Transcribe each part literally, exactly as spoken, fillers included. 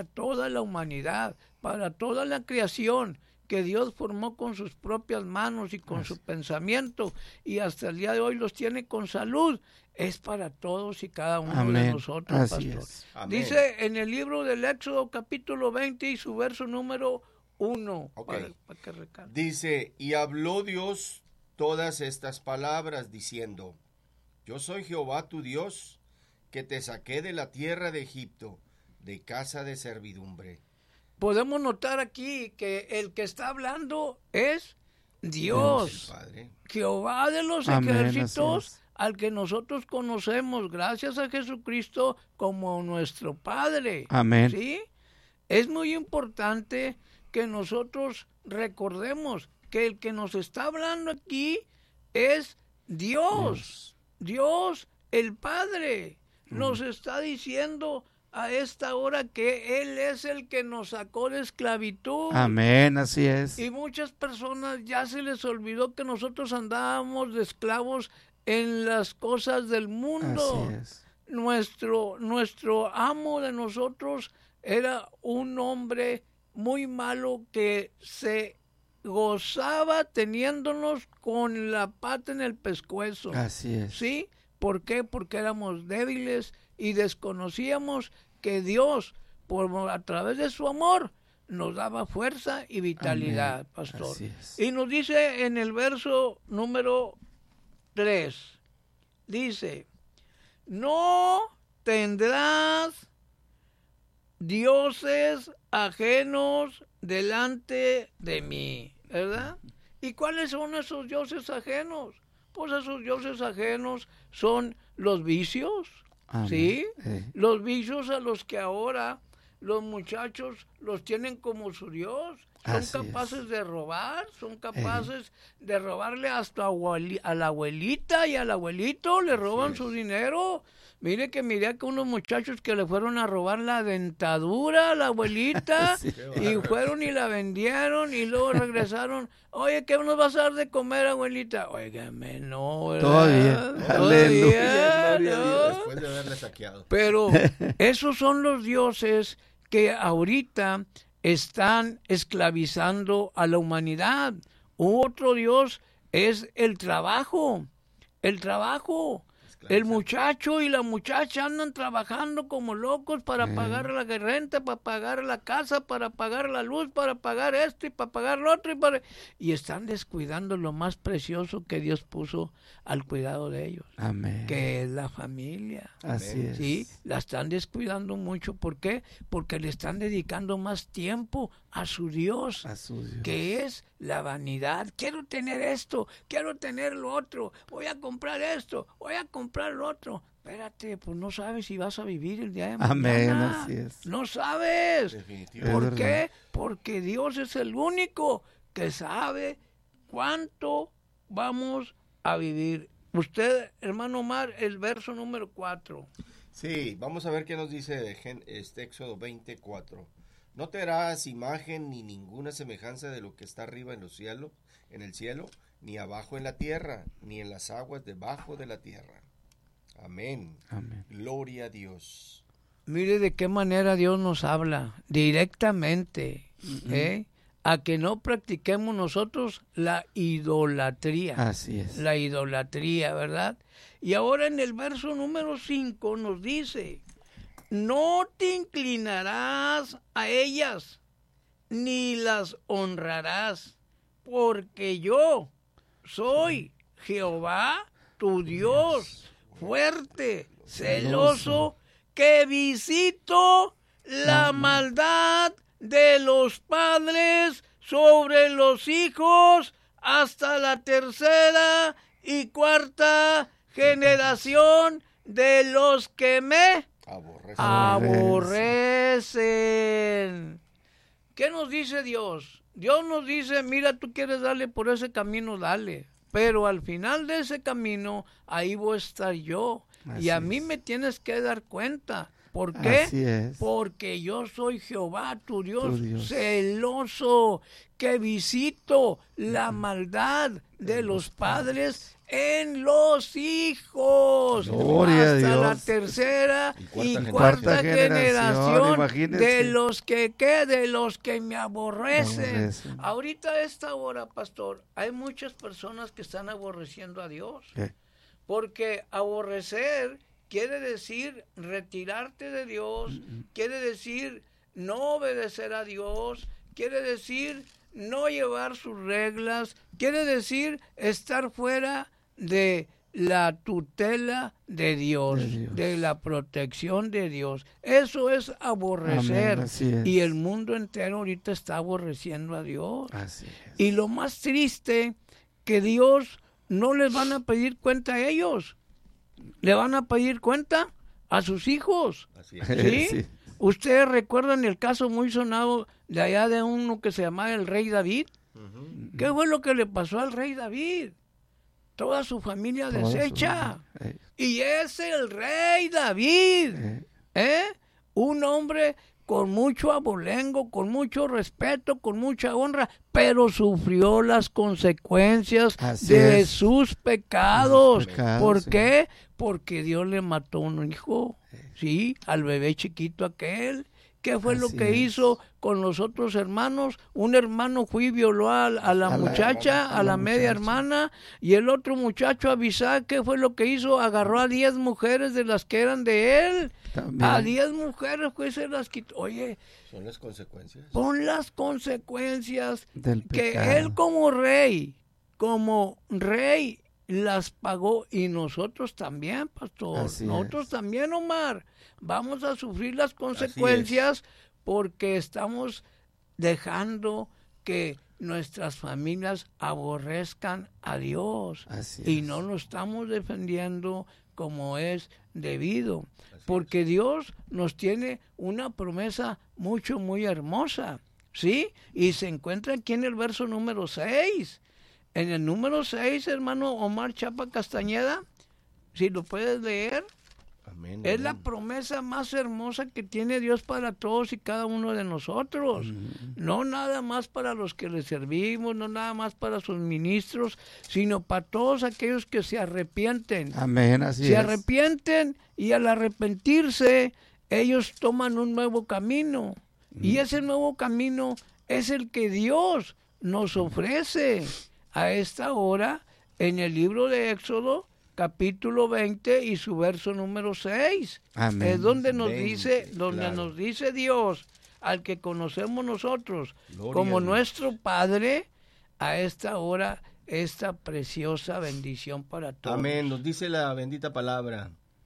para toda la humanidad, para toda la creación que Dios formó con sus propias manos y con Así. su pensamiento, y hasta el día de hoy los tiene con salud. Es para todos y cada uno Amén. de nosotros, Así pastor. Dice en el libro del Éxodo capítulo veinte y su verso número uno. Okay. Para, para Dice, y habló Dios todas estas palabras diciendo, yo soy Jehová tu Dios, que te saqué de la tierra de Egipto, de casa de servidumbre. Podemos notar aquí que el que está hablando es Dios, Padre. Jehová de los Amén, ejércitos, al que nosotros conocemos gracias a Jesucristo como nuestro Padre. Amén. ¿Sí? Es muy importante que nosotros recordemos que el que nos está hablando aquí es Dios, Dios, Dios el Padre. Nos mm. está diciendo a esta hora que Él es el que nos sacó de esclavitud. Amén, así es. Y muchas personas ya se les olvidó que nosotros andábamos de esclavos en las cosas del mundo. Así es. Nuestro, nuestro amo de nosotros era un hombre muy malo que se gozaba teniéndonos con la pata en el pescuezo. Así es. ¿Sí? ¿Por qué? Porque éramos débiles y desconocíamos que Dios, por a través de su amor, nos daba fuerza y vitalidad, Amén. Pastor. Así es. Y nos dice en el verso número tres, dice, no tendrás dioses ajenos delante de mí, ¿verdad? ¿Y cuáles son esos dioses ajenos? Pues esos dioses ajenos son los vicios, Amén. ¿Sí? Eh. Los vicios a los que ahora los muchachos los tienen como su Dios. Son Así capaces es. de robar, son capaces eh. de robarle hasta a la abuelita y al abuelito, le roban Así su es. dinero. Mire que miré que unos muchachos que le fueron a robar la dentadura a la abuelita sí, y fueron y la vendieron y luego regresaron. Oye, ¿qué nos vas a dar de comer, abuelita? Óigame, no, ¿verdad? Todavía. Todavía, ¿no? Después de haberle saqueado. Pero esos son los dioses que ahorita están esclavizando a la humanidad. Otro dios es el trabajo, el trabajo. El muchacho y la muchacha andan trabajando como locos para eh. pagar la renta, para pagar la casa, para pagar la luz, para pagar esto y para pagar lo otro. Y, para... y están descuidando lo más precioso que Dios puso al cuidado de ellos. Amén. Que es la familia. Así es. Sí, la están descuidando mucho. ¿Por qué? Porque le están dedicando más tiempo a su Dios, a su Dios. Que es la vanidad. Quiero tener esto, quiero tener lo otro, voy a comprar esto, voy a comprar lo otro. Espérate, pues no sabes si vas a vivir el día de mañana. Amén, así es. No sabes. ¿Por qué? Porque Dios es el único que sabe cuánto vamos a vivir. Usted, hermano Omar, el verso número cuatro. Sí, vamos a ver qué nos dice este Éxodo veinticuatro. No te harás imagen ni ninguna semejanza de lo que está arriba en los cielos, en el cielo, ni abajo en la tierra, ni en las aguas debajo de la tierra. Amén. Amén. Gloria a Dios. Mire de qué manera Dios nos habla directamente, uh-huh. ¿eh? A que no practiquemos nosotros la idolatría. Así es. La idolatría, ¿verdad? Y ahora en el verso número cinco nos dice, no te inclinarás a ellas, ni las honrarás, porque yo soy Jehová, tu Dios, fuerte, celoso, que visito la maldad de los padres sobre los hijos hasta la tercera y cuarta generación de los que me aborrecen. aborrecen. ¿Qué nos dice Dios? Dios nos dice, mira, tú quieres darle por ese camino, dale. Pero al final de ese camino, ahí voy a estar yo. Así y a mí es. me tienes que dar cuenta ¿Por qué? Así es. Porque yo soy Jehová, tu Dios, Tu Dios. celoso, que visito la maldad de los padres en los hijos. Gloria a hasta Dios. la tercera y Y cuarta, cuarta generación, generación, imagínese. de los que ¿qué? De los que me aborrecen. Aborrecen. Ahorita a esta hora, pastor, hay muchas personas que están aborreciendo a Dios. ¿Qué? Porque aborrecer quiere decir retirarte de Dios, quiere decir no obedecer a Dios, quiere decir no llevar sus reglas, quiere decir estar fuera de la tutela de Dios, De Dios. de la protección de Dios. Eso es aborrecer. Amén, así es. Y el mundo entero ahorita está aborreciendo a Dios. Así es. Y lo más triste, que Dios no les van a pedir cuenta a ellos. Le van a pedir cuenta a sus hijos. Así es. ¿Sí? Sí. Ustedes recuerdan el caso muy sonado de allá de uno que se llamaba el rey David. Ujú. ¿Qué fue lo que le pasó al rey David? Toda su familia Toda su deshecha. familia. Y es el rey David. Eh, ¿Eh? Un hombre con mucho abolengo, con mucho respeto, con mucha honra, pero sufrió las consecuencias Así de es. sus pecados. De sus pecados, ¿Por sí. qué? Porque Dios le mató un hijo, sí, al bebé chiquito aquel. ¿Qué fue lo Así que es. hizo con los otros hermanos? Un hermano fue y violó a, a la A la muchacha, hermana, a a la la media muchacha. hermana, y el otro muchacho, Abisag, ¿qué fue lo que hizo? Agarró a diez mujeres de las que eran de él. También. A diez mujeres pues se las quitó. Oye, Son las consecuencias. pon las consecuencias Del que pecado. él como rey, como rey, las pagó, y nosotros también, pastor. Así nosotros es. también, Omar. Vamos a sufrir las consecuencias porque estamos dejando que nuestras familias aborrezcan a Dios. Así Y es. no lo estamos defendiendo como es debido. Así Porque Dios nos tiene una promesa mucho, muy hermosa, ¿sí? Y se encuentra aquí en el verso número seis. En el número seis, hermano Omar Chapa Castañeda, si lo puedes leer, Amén. es la amén. promesa más hermosa que tiene Dios para todos y cada uno de nosotros. No nada más para los que le servimos, no nada más para sus ministros, sino para todos aquellos que se arrepienten. Amén, así Se es. arrepienten, y al arrepentirse ellos toman un nuevo camino, y ese nuevo camino es el que Dios nos ofrece a esta hora en el libro de Éxodo capítulo veinte y su verso número seis. Amén. Es donde nos veinte, dice, donde claro. nos dice Dios, al que conocemos nosotros Gloria como a Dios. nuestro Padre, a esta hora esta preciosa bendición para todos. Amén. Nos dice la bendita palabra.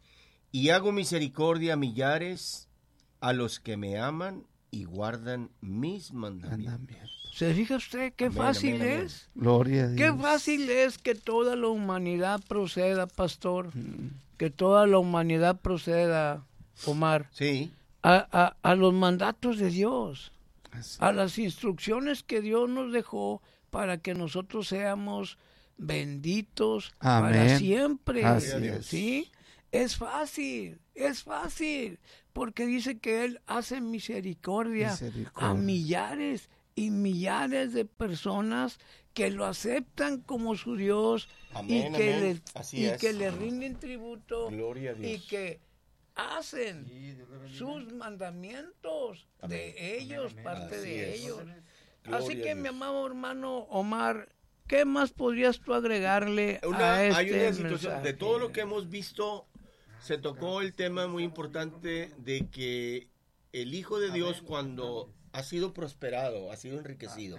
Y hago misericordia a millares, a los que me aman y guardan mis mandamientos. Mandamientos. ¿Se fija usted qué Amén, fácil amén, amén. es? Gloria a Dios. Qué fácil es que toda la humanidad proceda, pastor. Que toda la humanidad proceda, Omar, Sí. a, a, a los mandatos de Dios, Así. a las instrucciones que Dios nos dejó para que nosotros seamos benditos para Amén. siempre. Así es. ¿Sí? Es fácil, es fácil, porque dice que Él hace misericordia, Misericordia. a millares y millares de personas que lo aceptan como su Dios, Amén, y que, amén. le, Así y es. que le rinden tributo, Gloria a Dios. y que hacen sus mandamientos de ellos, parte Así de es. ellos. Gloria Así a que, Dios. mi amado hermano Omar, ¿qué más podrías tú agregarle Una- a este hay una situación, mensaje? de todo lo que hemos visto, se tocó el tema muy importante de que el Hijo de Dios, cuando ha sido prosperado, ha sido enriquecido,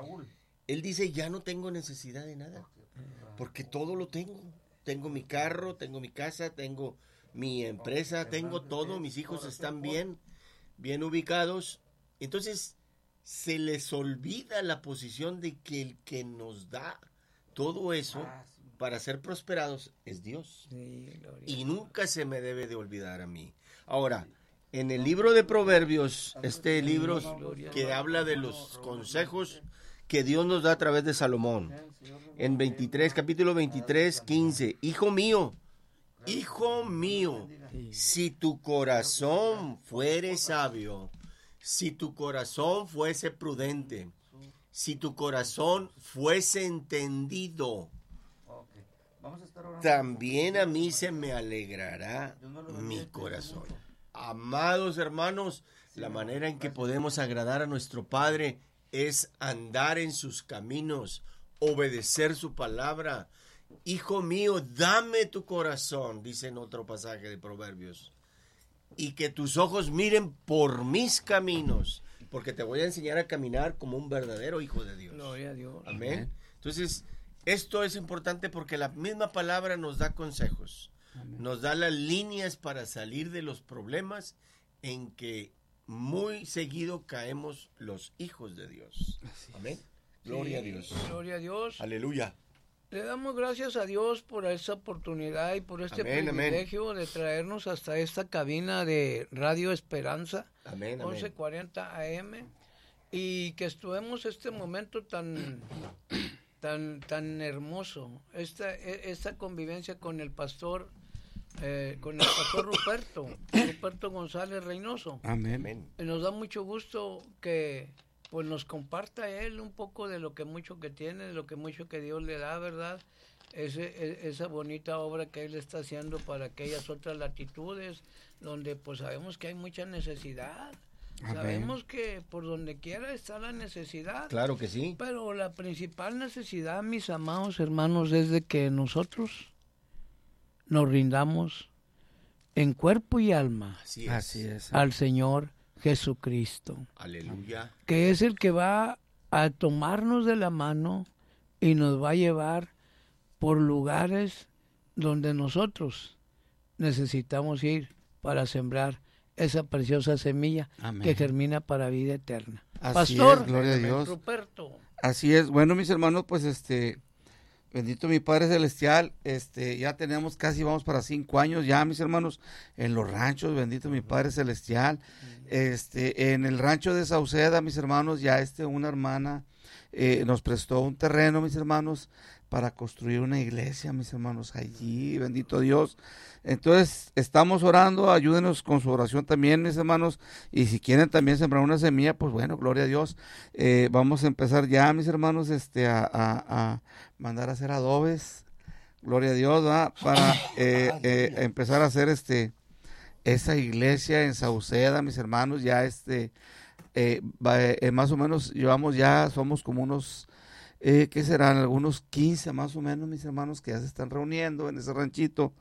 Él dice, ya no tengo necesidad de nada, porque todo lo tengo. Tengo mi carro, tengo mi casa, tengo mi empresa, tengo todo, mis hijos están bien, bien ubicados. Entonces, se les olvida la posición de que el que nos da todo eso para ser prosperados es Dios. Sí, gloria. Y nunca se me debe de olvidar a mí. Ahora, en el libro de Proverbios, este libro que habla de los consejos que Dios nos da a través de Salomón, en veintitrés, capítulo veintitrés, quince, hijo mío, hijo mío, si tu corazón fuere sabio, si tu corazón fuese prudente, si tu corazón fuese entendido, también a mí se me alegrará mi corazón. Amados hermanos, la manera en que podemos agradar a nuestro Padre es andar en sus caminos, obedecer su palabra. Hijo mío, dame tu corazón, dice en otro pasaje de Proverbios, y que tus ojos miren por mis caminos, porque te voy a enseñar a caminar como un verdadero hijo de Dios. Gloria a Dios. Amén. Amén. Entonces, esto es importante porque la misma palabra nos da consejos, Amén. nos da las líneas para salir de los problemas en que muy seguido caemos los hijos de Dios. Amén. Gloria Sí, a Dios. Gloria a Dios. Aleluya. Le damos gracias a Dios por esa oportunidad y por este Amén, privilegio amén. de traernos hasta esta cabina de Radio Esperanza, Amén, amén. once cuarenta A M, y que estuvimos este momento tan tan tan hermoso, esta esta convivencia con el pastor eh, con el pastor Ruperto, Ruperto González Reynoso. Amén. Amén. Y nos da mucho gusto que pues nos comparta él un poco de lo que mucho que tiene, de lo que mucho que Dios le da, ¿verdad? Ese, e, esa bonita obra que él está haciendo para aquellas otras latitudes donde pues sabemos que hay mucha necesidad. Amén. Sabemos que por donde quiera está la necesidad. Claro que sí. Pero la principal necesidad, mis amados hermanos, es de que nosotros nos rindamos en cuerpo y alma Así es. Así es. al Señor Jesucristo, Aleluya. que es el que va a tomarnos de la mano y nos va a llevar por lugares donde nosotros necesitamos ir para sembrar esa preciosa semilla Amén. que germina para vida eterna. Así Pastor, es, gloria a Dios. Ruperto. Así es. Bueno, mis hermanos, pues este, bendito mi Padre Celestial, este, ya tenemos casi, vamos para cinco años ya, mis hermanos, en los ranchos, bendito mi Padre Celestial. Este, en el rancho de Sauceda, mis hermanos, ya este, una hermana eh, nos prestó un terreno, mis hermanos, para construir una iglesia, mis hermanos, allí, bendito Dios. Entonces, estamos orando, ayúdenos con su oración también, mis hermanos, y si quieren también sembrar una semilla, pues bueno, gloria a Dios. Eh, vamos a empezar ya, mis hermanos, este, a, a, a mandar a hacer adobes, gloria a Dios, ¿verdad? Para eh, eh, empezar a hacer este esa iglesia en Sauceda, mis hermanos, ya este, eh, va, eh, más o menos llevamos ya, somos como unos, eh, ¿qué serán? Algunos quince más o menos, mis hermanos, que ya se están reuniendo en ese ranchito,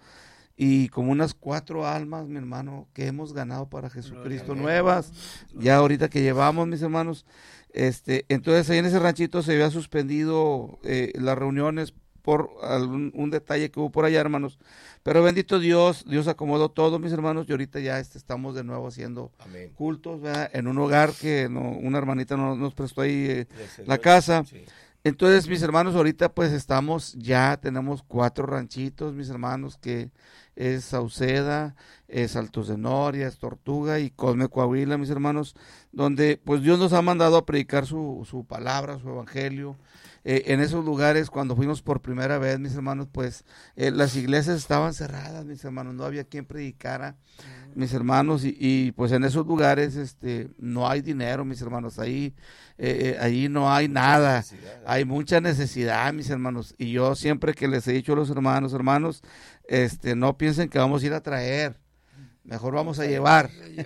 y como unas cuatro almas, mi hermano, que hemos ganado para Jesucristo nuevas, ya ahorita que llevamos, mis hermanos, este, entonces ahí en ese ranchito se había suspendido eh, las reuniones por algún, un detalle que hubo por allá, hermanos, pero bendito Dios, Dios acomodó todo, mis hermanos, y ahorita ya este, estamos de nuevo haciendo Amén. cultos, ¿verdad? En un hogar que no, una hermanita no, nos prestó ahí eh, Gracias a la Dios. casa. Sí. Entonces, mis hermanos, ahorita pues estamos, ya tenemos cuatro ranchitos, mis hermanos, que es Sauceda, es Altos de Noria, es Tortuga y Cosme, Coahuila, mis hermanos, donde pues Dios nos ha mandado a predicar su, su palabra, su evangelio. Eh, en esos lugares, cuando fuimos por primera vez, mis hermanos, pues eh, las iglesias estaban cerradas, mis hermanos, no había quien predicara, mis hermanos, y, y pues en esos lugares este no hay dinero, mis hermanos, ahí eh, ahí no hay nada, hay mucha necesidad, mis hermanos, y yo siempre que les he dicho a los hermanos, hermanos, este no piensen que vamos a ir a traer, mejor vamos a llevar.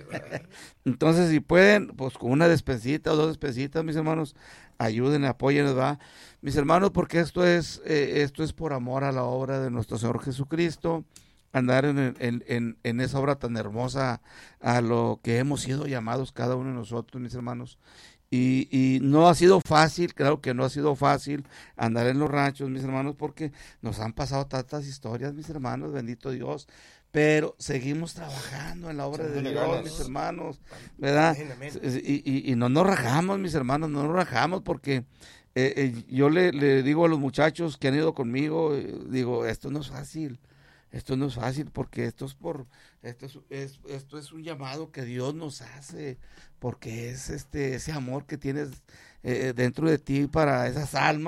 Entonces, si pueden, pues con una despensita o dos despensitas, mis hermanos, ayuden, apoyen, ¿verdad? Mis hermanos, porque esto es eh, esto es por amor a la obra de nuestro Señor Jesucristo, andar en, en, en, en esa obra tan hermosa a lo que hemos sido llamados cada uno de nosotros, mis hermanos. Y, y no ha sido fácil, claro que no ha sido fácil andar en los ranchos, mis hermanos, porque nos han pasado tantas historias, mis hermanos, bendito Dios, pero seguimos trabajando en la obra de Dios, mis hermanos, ¿verdad? Amén, amén. Y, y, y no nos rajamos, mis hermanos, no nos rajamos porque eh, eh, yo le, le digo a los muchachos que han ido conmigo, eh, digo, esto no es fácil. Esto no es fácil porque esto es por esto es, es esto es un llamado que Dios nos hace, porque es este ese amor que tienes eh, dentro de ti para esas almas,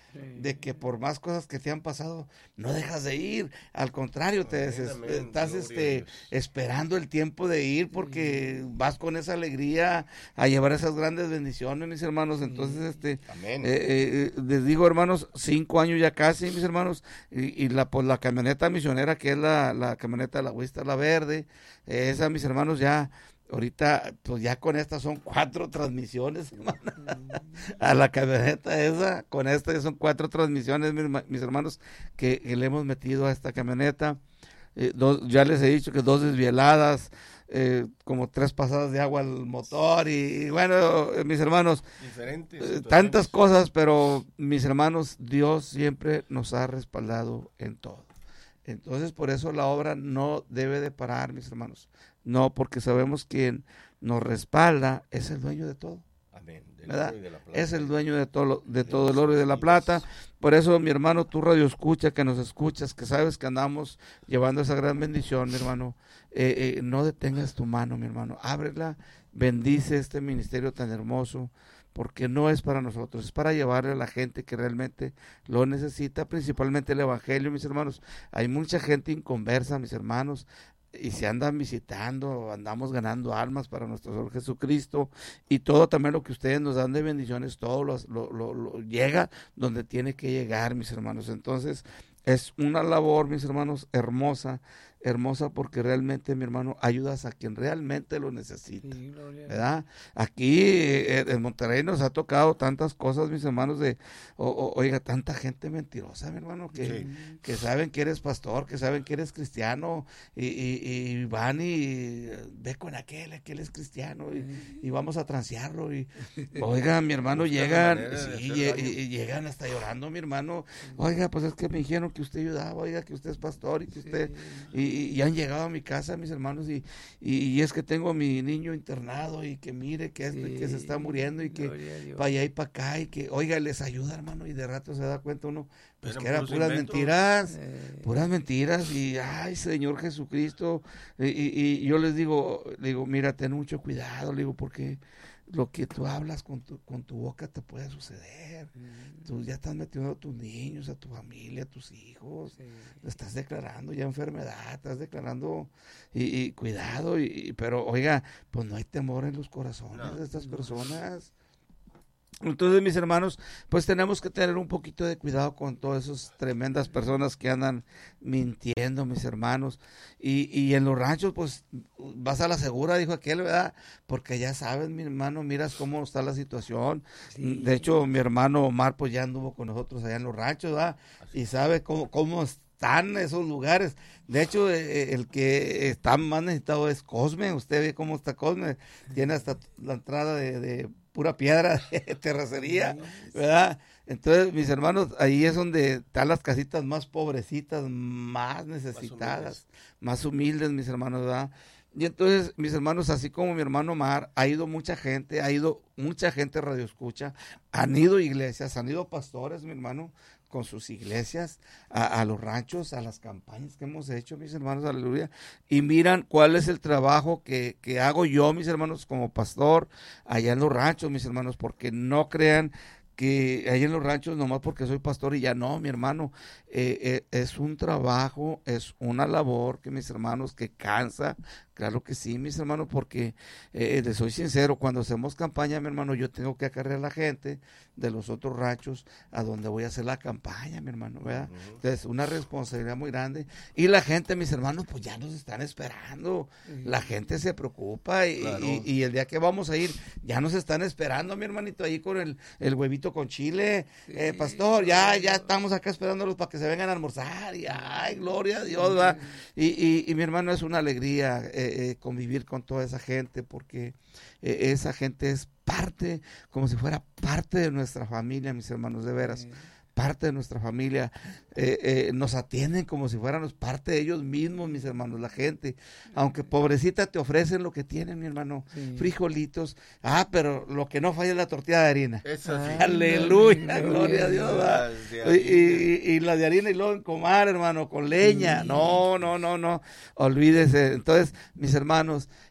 de que por más cosas que te han pasado, no dejas de ir, al contrario, te Amén, des- amén, estás gloria a este, Dios. esperando el tiempo de ir porque vas con esa alegría a llevar esas grandes bendiciones, mis hermanos. Entonces, este, Amén. eh, eh, les digo, hermanos, cinco años ya casi, mis hermanos, y, y la, pues, la camioneta misionera, que es la, la camioneta de la Huista, la verde, eh, esa, mis hermanos, ya... Ahorita, pues ya con esta son cuatro transmisiones, hermana. A la camioneta esa, con esta ya son cuatro transmisiones, mis, ma- mis hermanos, que, que le hemos metido a esta camioneta. Eh, dos, ya les he dicho que dos desvieladas, eh, como tres pasadas de agua al motor y, y bueno, eh, mis hermanos, Diferentes eh, situaciones. tantas cosas, pero mis hermanos, Dios siempre nos ha respaldado en todo. Entonces, por eso la obra no debe de parar, mis hermanos. No, porque sabemos quien nos respalda es el dueño de todo, Amén. Del ¿verdad? oro y de la plata. Es el dueño de todo, lo- de todo el oro y de la plata. Por eso, mi hermano, tu radio escucha, que nos escuchas, que sabes que andamos llevando esa gran bendición, mi hermano. Eh, eh, no detengas tu mano, mi hermano. Ábrela, bendice este ministerio tan hermoso, porque no es para nosotros, es para llevarle a la gente que realmente lo necesita, principalmente el evangelio, mis hermanos. Hay mucha gente inconversa, mis hermanos, y se andan visitando, andamos ganando almas para nuestro Señor Jesucristo, y todo también lo que ustedes nos dan de bendiciones, todo lo, lo, lo, lo llega donde tiene que llegar, mis hermanos. Entonces, es una labor, mis hermanos, hermosa, hermosa, porque realmente, mi hermano, ayudas a quien realmente lo necesita. Sí, gloria a Dios. ¿Verdad? Aquí eh, en Monterrey nos ha tocado tantas cosas, mis hermanos, de, o, o, oiga, tanta gente mentirosa, mi hermano, que, Sí. que saben que eres pastor, que saben que eres cristiano, y, y, y van y ve con aquel, aquel es cristiano, y, y vamos a transearlo, y oiga, mi hermano, Buscan la llegan, manera de sí, hacer lle- daño. y- y llegan hasta llorando, mi hermano, oiga, pues es que me dijeron que usted ayudaba, oiga, que usted es pastor, y que usted, y, y- y han llegado a mi casa, mis hermanos, y, y, y es que tengo a mi niño internado, y que mire que este, que se está muriendo, y que Gloria a Dios. para allá y para acá, y que, oiga, les ayuda, hermano, y de rato se da cuenta uno, pues Eran que eran puros puras inventos. mentiras, Eh, puras mentiras, y ay, Señor Jesucristo, y, y- y yo les digo, le digo, mira, ten mucho cuidado, le digo, porque lo que tú hablas con tu, con tu boca te puede suceder. Tú ya estás metiendo a tus niños, a tu familia, a tus hijos, sí. estás declarando ya enfermedad, estás declarando, y, y cuidado, y, y- pero oiga, pues no hay temor en los corazones No. de estas personas. Entonces, mis hermanos, pues tenemos que tener un poquito de cuidado con todas esas tremendas personas que andan mintiendo, mis hermanos. Y, y en los ranchos, pues, vas a la segura, dijo aquel, ¿verdad? Porque ya sabes, mi hermano, miras cómo está la situación. Sí. De hecho, mi hermano Omar, pues, ya anduvo con nosotros allá en los ranchos, ¿verdad? Y sabe cómo, cómo están esos lugares. De hecho, eh, el que está más necesitado es Cosme. Usted ve cómo está Cosme. Tiene hasta la entrada de... de pura piedra de terracería, ¿verdad? Entonces, mis hermanos, ahí es donde están las casitas más pobrecitas, más necesitadas, más humildes, mis hermanos, ¿verdad? Y entonces, mis hermanos, así como mi hermano Omar, ha ido mucha gente, ha ido mucha gente radio escucha, han ido iglesias, han ido pastores, mi hermano, con sus iglesias, a, a los ranchos, a las campañas que hemos hecho, mis hermanos, aleluya, y miran cuál es el trabajo que, que hago yo, mis hermanos, como pastor, allá en los ranchos, mis hermanos, porque no crean que allá en los ranchos, nomás porque soy pastor y ya no, mi hermano, eh, eh, es un trabajo, es una labor que mis hermanos, que cansa, claro que sí, mis hermanos, porque eh, les soy sincero, cuando hacemos campaña, mi hermano, yo tengo que acarrear a la gente de los otros ranchos a donde voy a hacer la campaña, mi hermano, ¿verdad? Ujú. Entonces, una responsabilidad muy grande. Y la gente, mis hermanos, pues ya nos están esperando. La gente se preocupa y, Claro. y, y el día que vamos a ir, ya nos están esperando, mi hermanito, ahí con el, el huevito con chile. Eh, pastor, ya, ya estamos acá esperándolos para que se vengan a almorzar. Y ay, gloria a Dios, ¿verdad? Y, y, y mi hermano, es una alegría eh, eh, convivir con toda esa gente, porque eh, esa gente es parte, como si fuera parte de nuestra familia, mis hermanos, de veras. Parte de nuestra familia, eh, eh, nos atienden como si fuéramos parte de ellos mismos, mis hermanos, la gente, aunque pobrecita te ofrecen lo que tienen, mi hermano, Sí. frijolitos, ah, pero lo que no falla es la tortilla de harina. Eso sí. Ah, Aleluya, gloria a Dios, ¿verdad? Las de Y, harina. y- y la de harina y luego en comar, hermano, con leña, no, no, no, no, olvídese. Entonces, mis hermanos,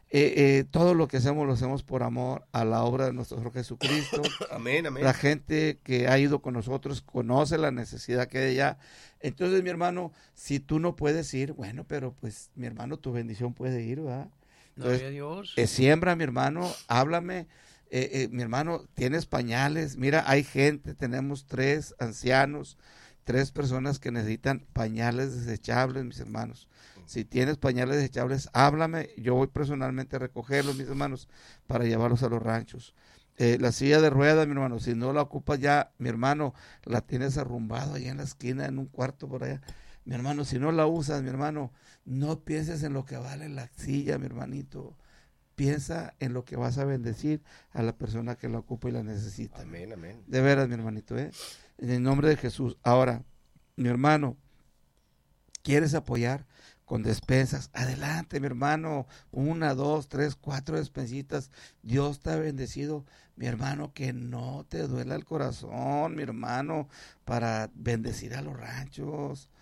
Eh, eh, todo lo que hacemos lo hacemos por amor a la obra de nuestro Señor Jesucristo. Amén, amén. La gente que ha ido con nosotros conoce la necesidad que hay allá. Entonces, mi hermano, si tú no puedes ir, bueno, pero pues, mi hermano, tu bendición puede ir, ¿verdad? Entonces, Gloria a Dios. eh, siembra, mi hermano, háblame. Eh, eh, mi hermano, tienes pañales. Mira, hay gente, tenemos tres ancianos, tres personas que necesitan pañales desechables, mis hermanos. Si tienes pañales desechables, háblame. Yo voy personalmente a recogerlos, mis hermanos, para llevarlos a los ranchos. Eh, la silla de ruedas, mi hermano, si no la ocupas ya, mi hermano, la tienes arrumbado allá en la esquina, en un cuarto por allá. Mi hermano, si no la usas, mi hermano, no pienses en lo que vale la silla, mi hermanito. Piensa en lo que vas a bendecir a la persona que la ocupa y la necesita. Amén, amén. De veras, mi hermanito, ¿eh? En el nombre de Jesús. Ahora, mi hermano, ¿quieres apoyar con despensas? Adelante, mi hermano. Una, dos, tres, cuatro despensitas. Dios te ha bendecido, mi hermano, que no te duela el corazón, mi hermano, para bendecir a los ranchos.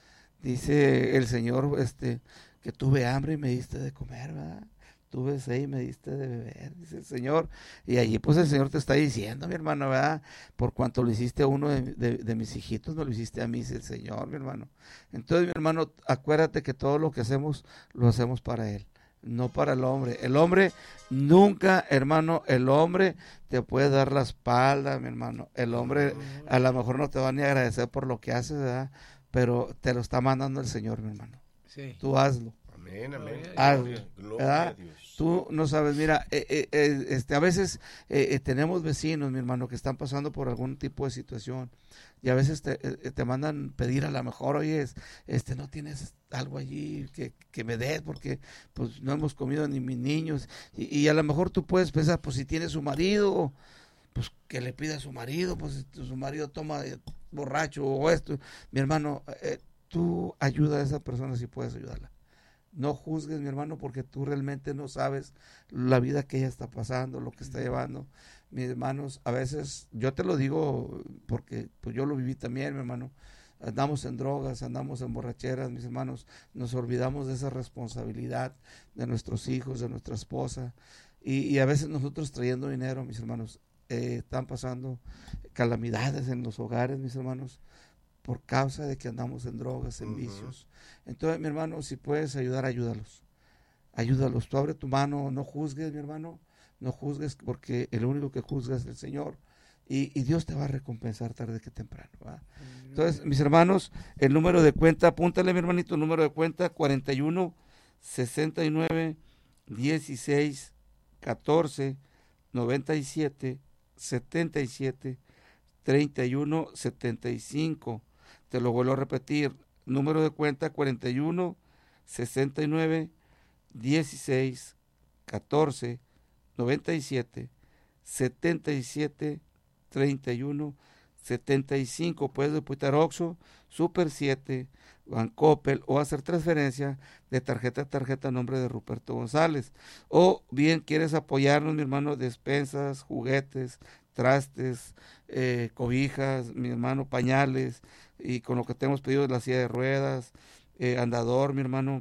Dice el Señor, este, que tuve hambre y me diste de comer, ¿verdad? Tuve sed y me diste de beber, dice el Señor. Y allí pues el Señor te está diciendo, mi hermano, ¿verdad? Por cuanto lo hiciste a uno de, de, de mis hijitos, no lo hiciste a mí, dice el Señor, mi hermano. Entonces, mi hermano, acuérdate que todo lo que hacemos, lo hacemos para Él, no para el hombre. El hombre nunca, hermano, el hombre te puede dar la espalda, mi hermano. El hombre a lo mejor no te va ni a agradecer por lo que haces, ¿verdad? Pero te lo está mandando el Señor, mi hermano. Sí. Tú hazlo. Amén, amén. Hazlo, Gloria, gloria ¿verdad? a Dios. Tú no sabes, mira, eh, eh, eh, este, a veces eh, eh, tenemos vecinos, mi hermano, que están pasando por algún tipo de situación y a veces te, eh, te mandan pedir a lo mejor, oye, este, no tienes algo allí que, que me des porque pues no hemos comido ni mis niños y, y a lo mejor tú puedes pensar, pues si tiene su marido, pues que le pida a su marido, pues si su marido toma eh, borracho o esto, mi hermano, eh, tú ayuda a esa persona si puedes ayudarla. No juzgues, mi hermano, porque tú realmente no sabes la vida que ella está pasando, lo que está llevando. Mis hermanos, a veces, yo te lo digo porque pues yo lo viví también, mi hermano. Andamos en drogas, andamos en borracheras, mis hermanos. Nos olvidamos de esa responsabilidad de nuestros hijos, de nuestra esposa. Y, y a veces nosotros trayendo dinero, mis hermanos, eh, están pasando calamidades en los hogares, mis hermanos, por causa de que andamos en drogas, en uh-huh. vicios. Entonces, mi hermano, si puedes ayudar, ayúdalos. Ayúdalos. Tú abre tu mano, no juzgues, mi hermano. No juzgues porque el único que juzga es el Señor. Y, y Dios te va a recompensar tarde que temprano, ¿va? Entonces, mis hermanos, el número de cuenta, apúntale, mi hermanito, el número de cuenta, cuarenta y uno, sesenta y nueve, dieciséis, catorce, noventa y siete, setenta y siete, treinta y uno, setenta y cinco. Te lo vuelvo a repetir, número de cuenta cuarenta y uno, sesenta y nueve, dieciséis, catorce, noventa y siete, setenta y siete, treinta y uno, setenta y cinco. Puedes depositar Oxxo, Super siete, Bancoppel o hacer transferencia de tarjeta a tarjeta a nombre de Ruperto González. O bien quieres apoyarnos, mi hermano, despensas, juguetes, trastes, eh, cobijas, mi hermano, pañales, y con lo que te hemos pedido de la silla de ruedas, eh, andador, mi hermano.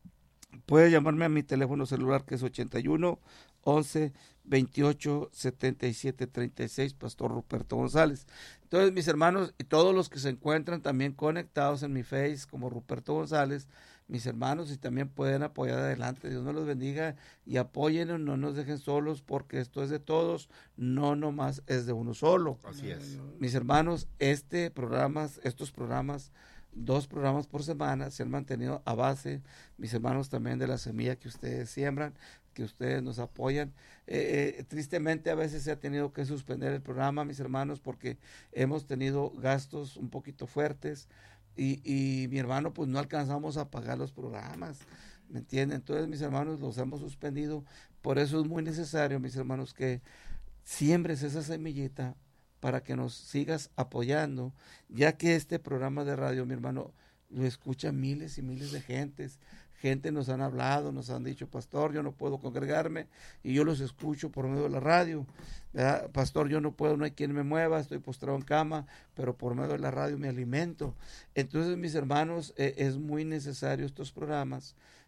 Puedes llamarme a mi teléfono celular que es ochenta y uno, once, veintiocho, setenta y siete, treinta y seis, Pastor Ruperto González. Entonces, mis hermanos, y todos los que se encuentran también conectados en mi Face como Ruperto González, mis hermanos, y también pueden apoyar adelante. Dios me los bendiga y apóyennos, no nos dejen solos porque esto es de todos, no nomás es de uno solo. Así es. Mis hermanos, este programa, estos programas, dos programas por semana se han mantenido a base, mis hermanos, también de la semilla que ustedes siembran, que ustedes nos apoyan. Eh, eh, tristemente a veces se ha tenido que suspender el programa, mis hermanos, porque hemos tenido gastos un poquito fuertes y, y mi hermano, pues no alcanzamos a pagar los programas, ¿me entienden? Entonces, mis hermanos, los hemos suspendido. Por eso es muy necesario, mis hermanos, que siembres esa semillita para que nos sigas apoyando, ya que este programa de radio, mi hermano, lo escuchan miles y miles de gentes. Gente nos han hablado, nos han dicho, pastor, yo no puedo congregarme y yo los escucho por medio de la radio, ¿verdad? Pastor, yo no puedo, no hay quien me mueva, estoy postrado en cama, pero por medio de la radio me alimento. Entonces, mis hermanos, eh, es muy necesario estos programas,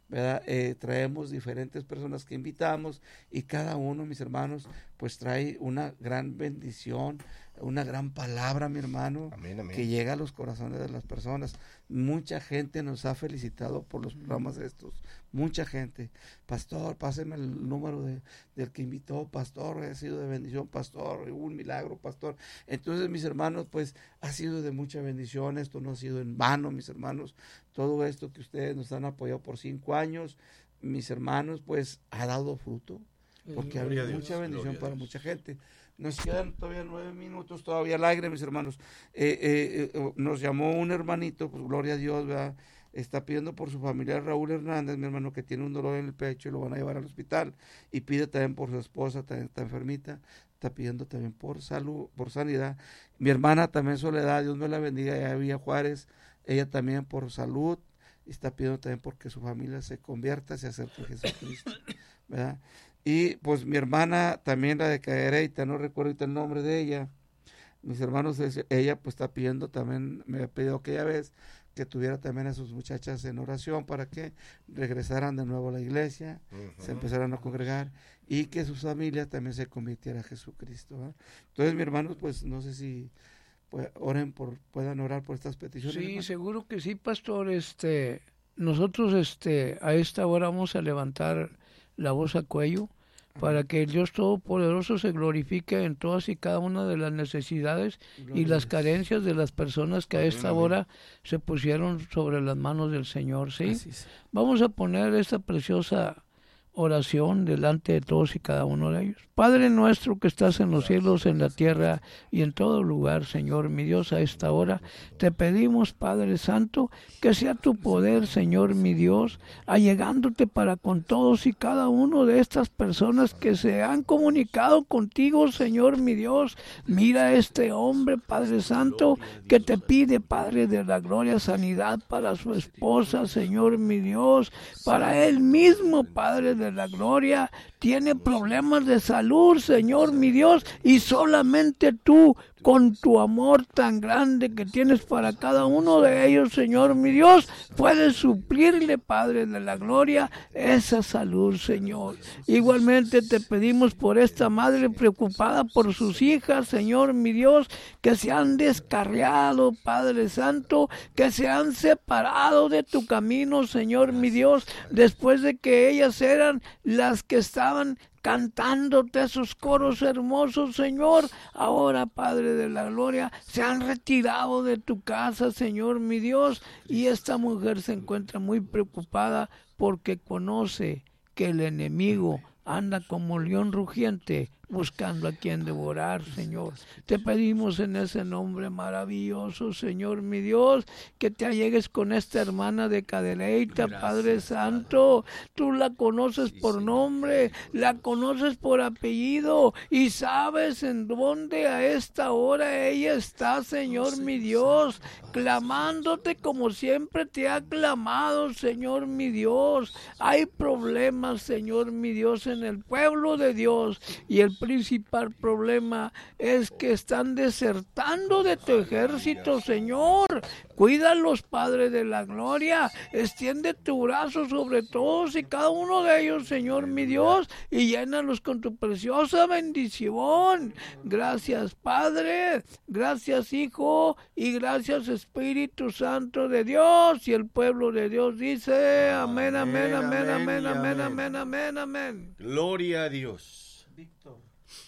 ¿verdad? Eh, traemos diferentes personas que invitamos y cada uno, mis hermanos, pues trae una gran bendición, una gran palabra, mi hermano, amén, amén. que llega a los corazones de las personas. Mucha gente nos ha felicitado por los programas estos, mucha gente. Pastor, páseme el número de, del que invitó, pastor, ha sido de bendición, pastor, un milagro, pastor. Entonces, mis hermanos, pues ha sido de mucha bendición, esto no ha sido en vano, mis hermanos. Todo esto que ustedes nos han apoyado por cinco años, mis hermanos, pues ha dado fruto, porque ha habido mucha bendición para mucha gente. Nos quedan todavía nueve minutos todavía al aire, mis hermanos. Eh, eh, eh, nos llamó un hermanito, pues gloria a Dios, ¿verdad? Está pidiendo por su familiar Raúl Hernández, mi hermano, que tiene un dolor en el pecho y lo van a llevar al hospital. Y pide también por su esposa, también está enfermita. Está pidiendo también por salud, por sanidad. Mi hermana también Soledad, Dios me la bendiga, allá en Villa Juárez. Ella también por salud. Está pidiendo también porque su familia se convierta, se acerque a Jesucristo, ¿verdad? Y pues mi hermana también, la de Cadereyta, no recuerdo ahorita el nombre de ella, mis hermanos, ella pues está pidiendo también, me ha pedido aquella vez que tuviera también a sus muchachas en oración para que regresaran de nuevo a la iglesia, uh-huh. se empezaran a congregar y que su familia también se convirtiera a Jesucristo, ¿verdad? Entonces, mi hermanos, pues no sé si pues, oren por, puedan orar por estas peticiones. Sí, hermano. Seguro que sí, pastor. Este, nosotros este, a esta hora vamos a levantar la voz a cuello para que el Dios Todopoderoso se glorifique en todas y cada una de las necesidades y las carencias de las personas que a esta hora se pusieron sobre las manos del Señor, ¿sí? Vamos a poner esta preciosa oración delante de todos y cada uno de ellos. Padre nuestro que estás en los cielos, en la tierra y en todo lugar, Señor, mi Dios, a esta hora te pedimos, Padre Santo, que sea tu poder, Señor, mi Dios, allegándote para con todos y cada uno de estas personas que se han comunicado contigo, Señor, mi Dios. Mira a este hombre, Padre Santo, que te pide, Padre de la gloria, sanidad para su esposa, Señor, mi Dios, para él mismo, Padre de la gloria, tiene problemas de salud, Señor mi Dios, y solamente tú, con tu amor tan grande que tienes para cada uno de ellos, Señor mi Dios, puedes suplirle, Padre de la gloria, esa salud, Señor. Igualmente te pedimos por esta madre preocupada por sus hijas, Señor mi Dios, que se han descarriado, Padre Santo, que se han separado de tu camino, Señor mi Dios, después de que ellas eran las que estaban cantándote esos coros hermosos, Señor. Ahora, Padre de la gloria, se han retirado de tu casa, Señor mi Dios, y esta mujer se encuentra muy preocupada porque conoce que el enemigo anda como león rugiente buscando a quien devorar, Señor. Te pedimos en ese nombre maravilloso, Señor mi Dios, que te allegues con esta hermana de Cadereyta, Padre Santo. Tú la conoces por nombre, la conoces por apellido y sabes en dónde a esta hora ella está, Señor mi Dios, clamándote como siempre te ha clamado, Señor mi Dios. Hay problemas, Señor mi Dios, en el pueblo de Dios, y el principal problema es que están desertando de tu ejército, Señor. Cuídalos, Padre de la gloria. Extiende tu brazo sobre todos y cada uno de ellos, Señor mi Dios, y llénalos con tu preciosa bendición. Gracias, Padre. Gracias, Hijo. Y gracias, Espíritu Santo de Dios. Y el pueblo de Dios dice amén, amén, amén, amén, amén, amén, amén, amén. Gloria a Dios. Víctor.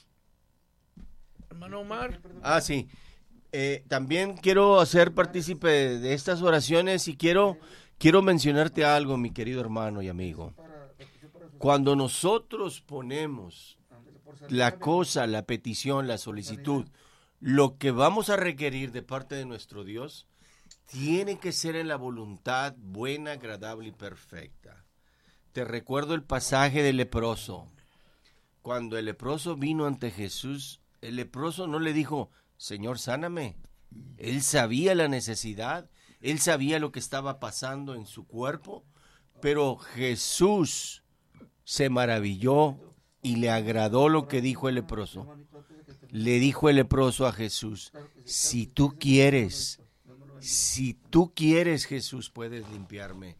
Hermano Omar. Ah, sí. Eh, también quiero hacer partícipe de estas oraciones y quiero, quiero mencionarte algo, mi querido hermano y amigo. Cuando nosotros ponemos la cosa, la petición, la solicitud, lo que vamos a requerir de parte de nuestro Dios, tiene que ser en la voluntad buena, agradable y perfecta. Te recuerdo el pasaje del leproso. Cuando el leproso vino ante Jesús, el leproso no le dijo, Señor, sáname. Él sabía la necesidad, él sabía lo que estaba pasando en su cuerpo, pero Jesús se maravilló y le agradó lo que dijo el leproso. Le dijo el leproso a Jesús, si tú quieres, si tú quieres, Jesús, puedes limpiarme.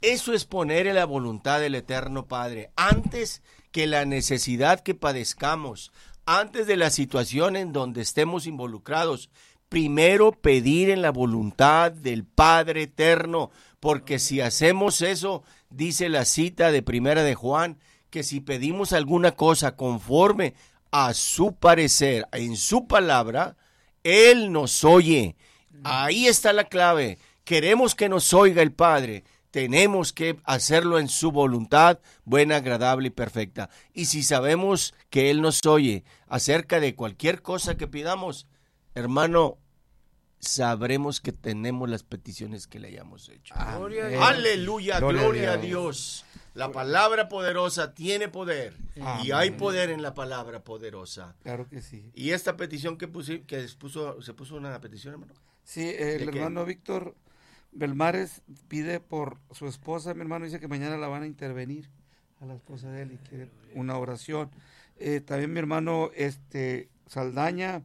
Eso es poner en la voluntad del Eterno Padre. Antes que la necesidad que padezcamos, antes de la situación en donde estemos involucrados, primero pedir en la voluntad del Padre Eterno, porque si hacemos eso, dice la cita de Primera de Juan, que si pedimos alguna cosa conforme a su parecer, en su palabra, Él nos oye. Ahí está la clave. Queremos que nos oiga el Padre. Tenemos que hacerlo en su voluntad, buena, agradable y perfecta. Y si sabemos que Él nos oye acerca de cualquier cosa que pidamos, hermano, sabremos que tenemos las peticiones que le hayamos hecho. Amén. Aleluya, gloria, Gloria a a Dios. La palabra poderosa tiene poder. Amén. Y hay poder en la palabra poderosa. Claro que sí. Y esta petición que, pusi, que puso, se puso una petición, hermano. Sí, el ¿De hermano qué? Víctor Belmares pide por su esposa, mi hermano dice que mañana la van a intervenir a la esposa de él y quiere una oración. Eh, también mi hermano este Saldaña,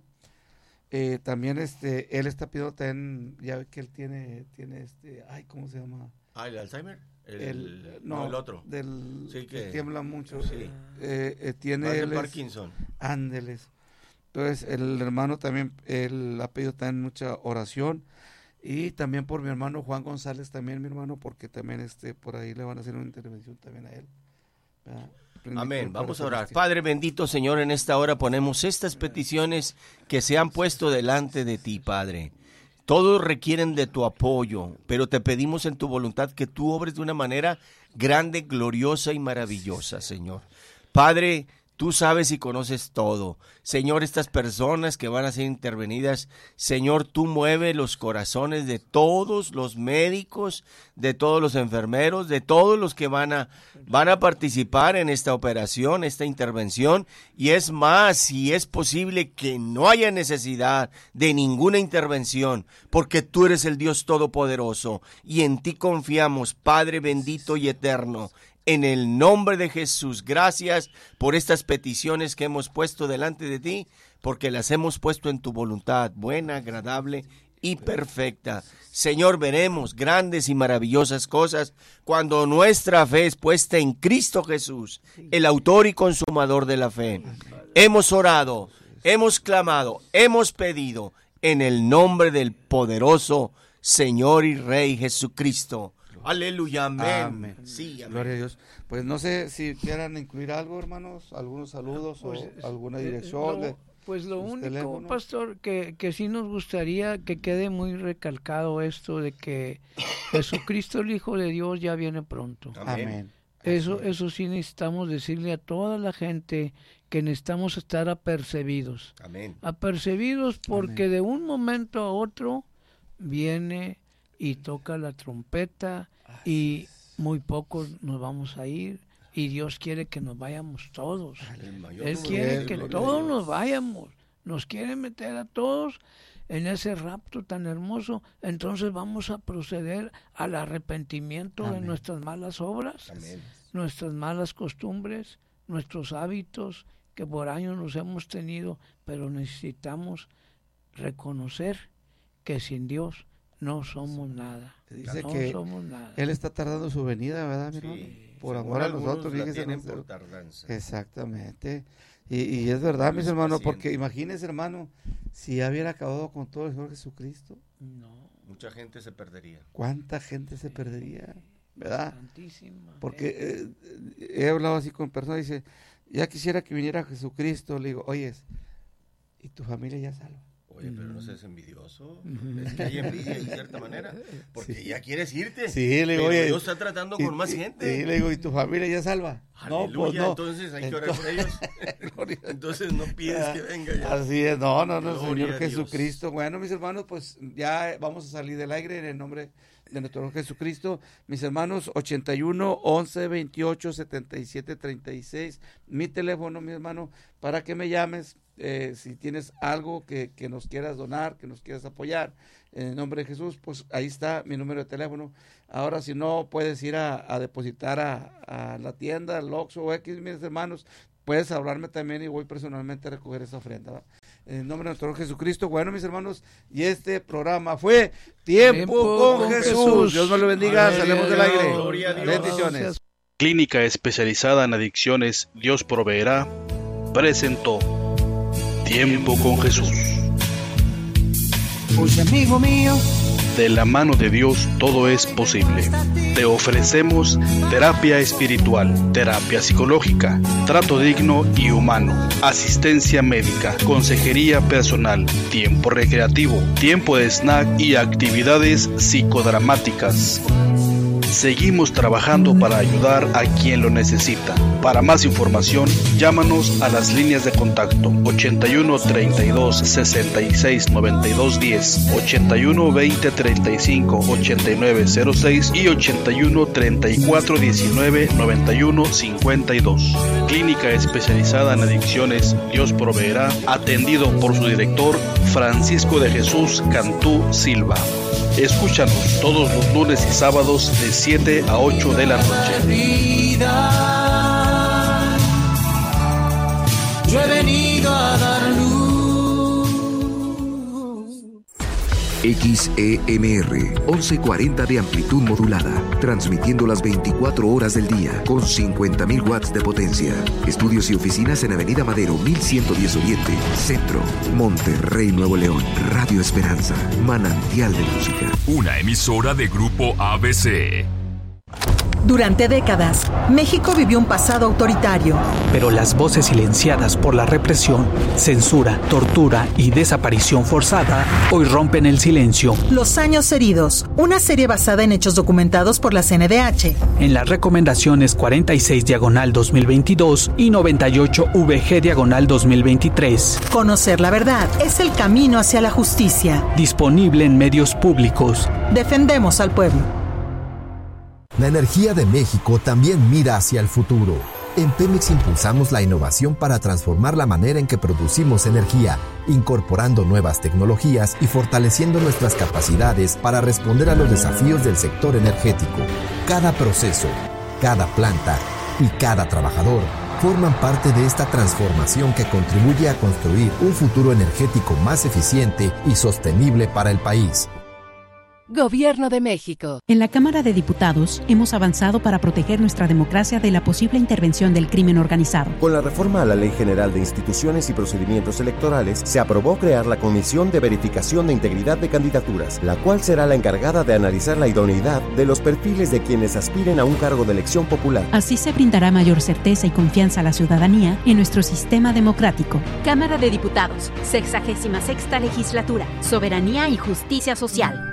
eh, también este, él está pidiendo también, ya ve que él tiene, tiene este, ay, ¿cómo se llama? Ah, ¿el Alzheimer? El, El, no, el otro. Del, Sí, que- que tiembla mucho. Sí. Eh, eh, tiene Ah, de él es- Parkinson. Ándeles. Entonces, el hermano también, él ha pedido también mucha oración. Y también por mi hermano Juan González, también mi hermano, porque también este por ahí le van a hacer una intervención también a él. ¿Verdad? Amén. Vamos a orar. Padre. Padre bendito, Señor, en esta hora ponemos estas peticiones que se han puesto delante de ti, Padre. Todos requieren de tu apoyo, pero te pedimos en tu voluntad que tú obres de una manera grande, gloriosa y maravillosa, Señor. Padre, tú sabes y conoces todo. Señor, estas personas que van a ser intervenidas, Señor, tú mueve los corazones de todos los médicos, de todos los enfermeros, de todos los que van a, van a participar en esta operación, esta intervención. Y es más, si es posible que no haya necesidad de ninguna intervención, porque tú eres el Dios Todopoderoso y en ti confiamos, Padre bendito y eterno. En el nombre de Jesús, gracias por estas peticiones que hemos puesto delante de ti, porque las hemos puesto en tu voluntad, buena, agradable y perfecta. Señor, veremos grandes y maravillosas cosas cuando nuestra fe es puesta en Cristo Jesús, el autor y consumador de la fe. Hemos orado, hemos clamado, hemos pedido en el nombre del poderoso Señor y Rey Jesucristo. Aleluya, amén. Amén. Sí, amén. Gloria a Dios. Pues no sé si quieran incluir algo, hermanos, algunos saludos Pues, o alguna eh, dirección. lo- de- pues lo sus único, teléfonos. pastor, que, que sí nos gustaría que quede muy recalcado esto de que Jesucristo, el Hijo de Dios, ya viene pronto. Amén. Eso, eso sí necesitamos decirle a toda la gente que necesitamos estar apercibidos. Amén. Apercibidos porque Amén. de un momento a otro viene y toca la trompeta y muy pocos nos vamos a ir y Dios quiere que nos vayamos todos. El mayor Él número quiere de que gloria a todos Dios. nos vayamos, nos quiere meter a todos en ese rapto tan hermoso, entonces vamos a proceder al arrepentimiento de Amén. nuestras malas obras, Amén. nuestras malas costumbres, nuestros hábitos que por años nos hemos tenido, pero necesitamos reconocer que sin Dios no somos nada. Dice no que somos nada. Él está tardando su venida, ¿verdad, mi hermano? Sí, Por según amor a algunos nosotros, la fíjese, tienen no sé. por tardanza. Exactamente. Y, y es verdad, mis Es hermanos, paciente. porque imagínense, hermano, si ya hubiera acabado con todo el Señor Jesucristo, No, Mucha gente se perdería. ¿cuánta gente se perdería? ¿Verdad? santísima. Porque eh, he hablado así con personas, dice, ya quisiera que viniera Jesucristo, le digo, oyes, ¿y tu familia ya salva? Oye, pero no seas envidioso. Es que hay envidia de cierta manera. Porque Sí. ya quieres irte. Sí, le digo, pero oye, Dios está tratando y- con más y- gente. Y le digo, ¿y tu familia ya salva? Aleluya, no, pues no. entonces hay que orar por ellos. Gloria a Entonces no pides que venga ya. Así es, no, no, no, Gloria Señor a Dios. Jesucristo. Bueno, mis hermanos, pues ya vamos a salir del aire en el nombre de nuestro Señor Jesucristo. Mis hermanos, ochenta y uno, once, veintiocho, setenta y siete, treinta y seis. Mi teléfono, mi hermano, para que me llames. Eh, si tienes algo que, que nos quieras donar, que nos quieras apoyar, en el nombre de Jesús, pues ahí está mi número de teléfono. Ahora, si no, puedes ir a, a depositar a, a la tienda, al Oxxo o X, mis hermanos, puedes hablarme también y voy personalmente a recoger esa ofrenda, ¿va? En nombre de nuestro Jesucristo. Bueno, mis hermanos, y este programa fue Tiempo, Tiempo con, con Jesús. Jesús. Dios me lo bendiga, salimos del aire. Gloria a Dios. Bendiciones. Clínica especializada en adicciones, Dios proveerá, presentó Tiempo con Jesús. Oye, amigo mío, de la mano de Dios todo es posible. Te ofrecemos terapia espiritual, terapia psicológica, trato digno y humano, asistencia médica, consejería personal, tiempo recreativo, tiempo de snack y actividades psicodramáticas. Seguimos trabajando para ayudar a quien lo necesita. Para más información, llámanos a las líneas de contacto ochenta y uno, treinta y dos, sesenta y seis, noventa y dos, diez, ochenta y uno, veinte, treinta y cinco, ochenta y nueve, cero seis y ochenta y uno, treinta y cuatro, diecinueve, noventa y uno, cincuenta y dos. Clínica especializada en adicciones, Dios proveerá, atendido por su director Francisco de Jesús Cantú Silva. Escúchanos todos los lunes y sábados de siete a ocho de la noche. Yo he venido a dar luz. X E M R once cuarenta de amplitud modulada, transmitiendo las veinticuatro horas del día con cincuenta mil watts de potencia. Estudios y oficinas en Avenida Madero mil ciento diez Oriente, Centro, Monterrey, Nuevo León. Radio Esperanza, manantial de música. Una emisora de Grupo A B C. Durante décadas, México vivió un pasado autoritario. Pero las voces silenciadas por la represión, censura, tortura y desaparición forzada hoy rompen el silencio. Los años heridos, una serie basada en hechos documentados por la C N D H. En las recomendaciones cuarenta y seis diagonal dos mil veintidós y noventa y ocho V G diagonal dos mil veintitrés. Conocer la verdad es el camino hacia la justicia. Disponible en medios públicos. Defendemos al pueblo. La energía de México también mira hacia el futuro. En Pemex impulsamos la innovación para transformar la manera en que producimos energía, incorporando nuevas tecnologías y fortaleciendo nuestras capacidades para responder a los desafíos del sector energético. Cada proceso, cada planta y cada trabajador forman parte de esta transformación que contribuye a construir un futuro energético más eficiente y sostenible para el país. Gobierno de México. En la Cámara de Diputados hemos avanzado para proteger nuestra democracia de la posible intervención del crimen organizado. Con la reforma a la Ley General de Instituciones y Procedimientos Electorales, se aprobó crear la Comisión de Verificación de Integridad de Candidaturas, la cual será la encargada de analizar la idoneidad de los perfiles de quienes aspiren a un cargo de elección popular. Así se brindará mayor certeza y confianza a la ciudadanía en nuestro sistema democrático. Cámara de Diputados, sexagésima sexta Legislatura, Soberanía y Justicia Social.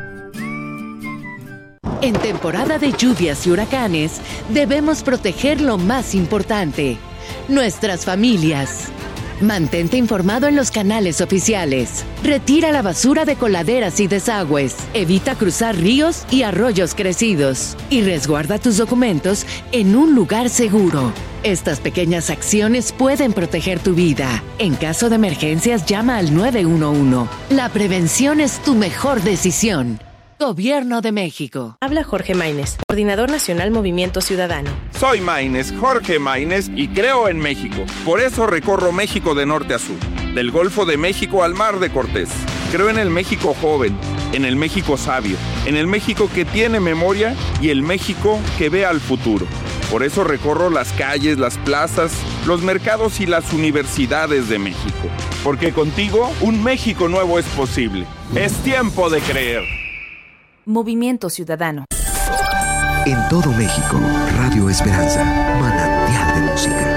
En temporada de lluvias y huracanes, debemos proteger lo más importante, nuestras familias. Mantente informado en los canales oficiales. Retira la basura de coladeras y desagües. Evita cruzar ríos y arroyos crecidos. Y resguarda tus documentos en un lugar seguro. Estas pequeñas acciones pueden proteger tu vida. En caso de emergencias, llama al nueve uno uno. La prevención es tu mejor decisión. Gobierno de México. Habla Jorge Maínez, Coordinador Nacional Movimiento Ciudadano. Soy Maínez, Jorge Maínez, y creo en México. Por eso recorro México de norte a sur, del Golfo de México al Mar de Cortés. Creo en el México joven, en el México sabio, en el México que tiene memoria y el México que ve al futuro. Por eso recorro las calles, las plazas, los mercados y las universidades de México. Porque contigo, un México nuevo es posible. Es tiempo de creer. Movimiento Ciudadano. En todo México, Radio Esperanza, manantial de música.